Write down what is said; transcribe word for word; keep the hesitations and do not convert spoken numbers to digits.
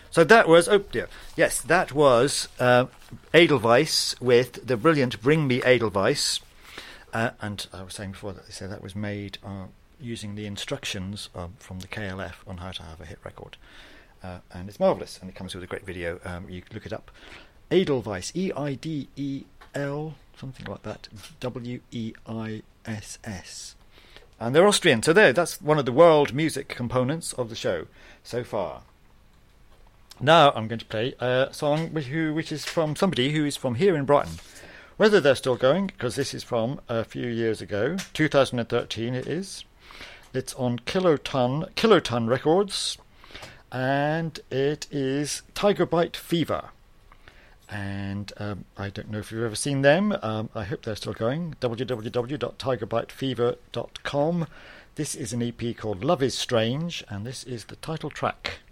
So that was, oh dear, yes, that was uh, Edelweiss with the brilliant Bring Me Edelweiss. Uh, and I was saying before that they said that was made uh, using the instructions uh, from the K L F on how to have a hit record. Uh, and it's marvellous, and it comes with a great video. Um, you can look it up. Edelweiss, E I D E L, something like that, W E I S S. And they're Austrian, so there, that's one of the world music components of the show so far. Now I'm going to play a song which, who, which is from somebody who is from here in Brighton. Whether they're still going, because this is from a few years ago, two thousand thirteen it is. It's on Kiloton, Kiloton Records, and it is Tiger Bite Fever. And um, I don't know if you've ever seen them. Um, I hope they're still going. w w w dot tiger bite fever dot com. This is an E P called Love is Strange, and this is the title track.